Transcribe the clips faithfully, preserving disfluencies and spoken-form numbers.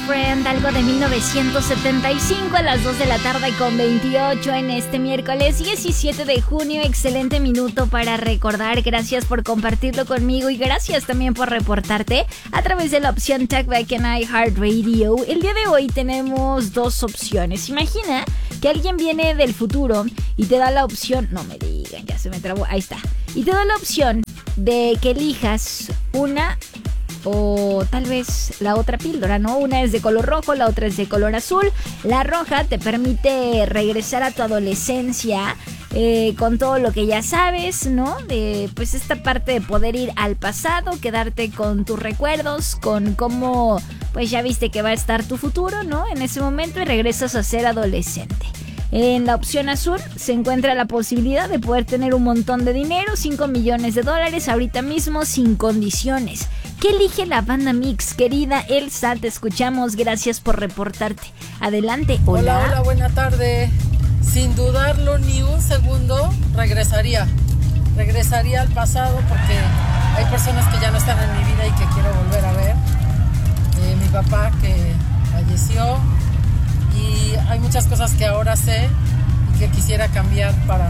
Friend, algo de mil novecientos setenta y cinco a las dos de la tarde con veintiocho en este miércoles diecisiete de junio. Excelente minuto para recordar. Gracias por compartirlo conmigo y gracias también por reportarte a través de la opción Talkback en iHeartRadio. El día de hoy tenemos dos opciones. Imagina que alguien viene del futuro y te da la opción, no me digan, ya se me trabó, ahí está, y te da la opción de que elijas una o tal vez la otra píldora, ¿no? Una es de color rojo, la otra es de color azul. La roja te permite regresar a tu adolescencia eh, con todo lo que ya sabes, ¿no? De pues esta parte de poder ir al pasado, quedarte con tus recuerdos, con cómo pues ya viste que va a estar tu futuro, ¿no? En ese momento y regresas a ser adolescente. En la opción azul se encuentra la posibilidad de poder tener un montón de dinero, cinco millones de dólares ahorita mismo sin condiciones. ¿Qué elige la banda Mix? Querida Elsa, te escuchamos, gracias por reportarte. Adelante, hola. Hola, hola, buena tarde. Sin dudarlo ni un segundo, regresaría. Regresaría al pasado porque hay personas que ya no están en mi vida y que quiero volver a ver. Eh, mi papá que falleció. Y hay muchas cosas que ahora sé y que quisiera cambiar para,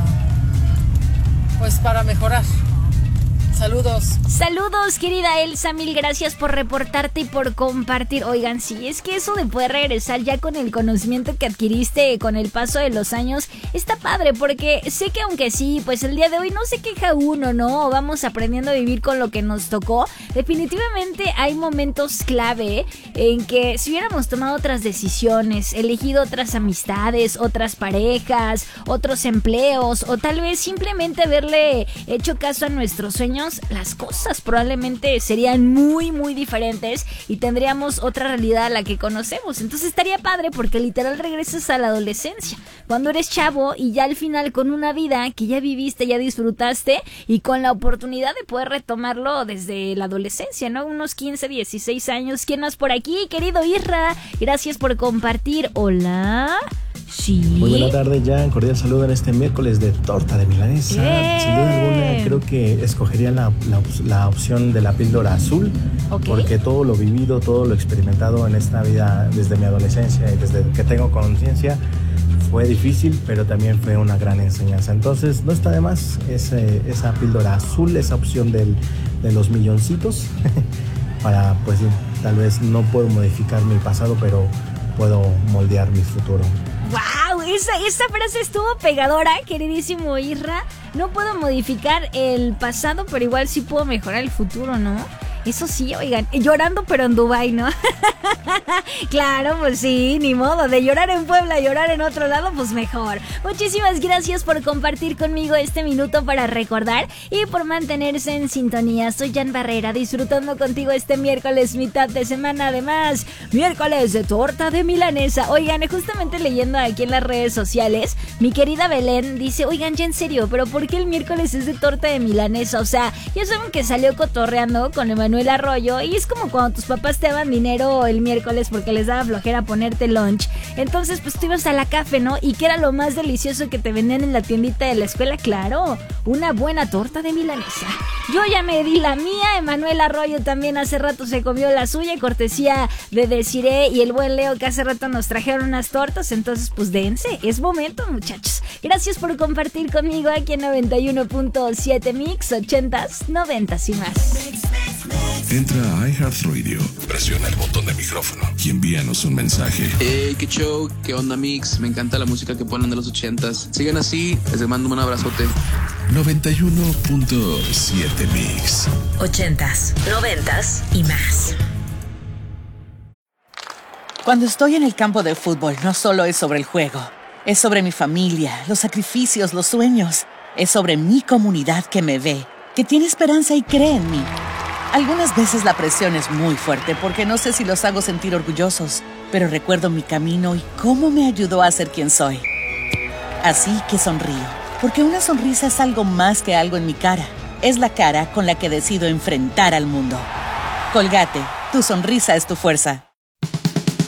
pues para mejorar. Saludos. Saludos, querida Elsa, mil gracias por reportarte y por compartir. Oigan, sí, es que eso de poder regresar ya con el conocimiento que adquiriste con el paso de los años está padre, porque sé que aunque sí, pues el día de hoy no se queja uno, ¿no? Vamos aprendiendo a vivir con lo que nos tocó. Definitivamente hay momentos clave en que si hubiéramos tomado otras decisiones, elegido otras amistades, otras parejas, otros empleos, o tal vez simplemente haberle hecho caso a nuestros sueños, las cosas probablemente serían muy muy diferentes y tendríamos otra realidad a la que conocemos. Entonces estaría padre porque literal regresas a la adolescencia cuando eres chavo y ya al final con una vida que ya viviste, ya disfrutaste y con la oportunidad de poder retomarlo desde la adolescencia, ¿no? Unos quince, dieciséis años. ¿Quién más por aquí? Querido Isra, gracias por compartir. Hola. Sí. Muy buena tarde, Jan. Cordial saludo en este miércoles de torta de milanesa. Bien. Sin duda alguna, creo que escogería la, la, la opción de la píldora azul. Okay. Porque todo lo vivido, todo lo experimentado en esta vida desde mi adolescencia y desde que tengo conciencia fue difícil, pero también fue una gran enseñanza. Entonces, no está de más ese, esa píldora azul, esa opción del, de los milloncitos. Para, pues, tal vez no puedo modificar mi pasado, pero puedo moldear mi futuro. ¡Wow! Esa, esa frase estuvo pegadora, queridísimo Isra. No puedo modificar el pasado, pero igual sí puedo mejorar el futuro, ¿no? Eso sí, oigan, llorando pero en Dubái, ¿no? Claro, pues sí, ni modo, de llorar en Puebla a llorar en otro lado, pues mejor. Muchísimas gracias por compartir conmigo este minuto para recordar y por mantenerse en sintonía. Soy Jan Barrera, disfrutando contigo este miércoles, mitad de semana, además, miércoles de torta de milanesa. Oigan, justamente leyendo aquí en las redes sociales, mi querida Belén dice, oigan, ya en serio, pero ¿por qué el miércoles es de torta de milanesa? O sea, ya saben que salió cotorreando con Emanuel el Arroyo y es como cuando tus papás te daban dinero el miércoles porque les daba flojera ponerte lunch. Entonces pues tú ibas a la café, ¿no? Y que era lo más delicioso que te vendían en la tiendita de la escuela, claro, una buena torta de milanesa. Yo ya me di la mía, Emanuel Arroyo también hace rato se comió la suya, cortesía de Desiree y el buen Leo que hace rato nos trajeron unas tortas. Entonces pues dense, es momento, muchachos. Gracias por compartir conmigo aquí en noventa y uno punto siete Mix, ochentas, noventas y más. Entra a iHeartRadio, presiona el botón de micrófono y envíanos un mensaje. Hey, qué show, qué onda Mix, me encanta la música que ponen de los ochentas. Sigan así, les mando un abrazote. noventa y uno punto siete Mix. Ochentas, noventas y más. Cuando estoy en el campo de fútbol, no solo es sobre el juego. Es sobre mi familia, los sacrificios, los sueños. Es sobre mi comunidad que me ve, que tiene esperanza y cree en mí. Algunas veces la presión es muy fuerte porque no sé si los hago sentir orgullosos, pero recuerdo mi camino y cómo me ayudó a ser quien soy. Así que sonrío, porque una sonrisa es algo más que algo en mi cara. Es la cara con la que decido enfrentar al mundo. Colgate, tu sonrisa es tu fuerza.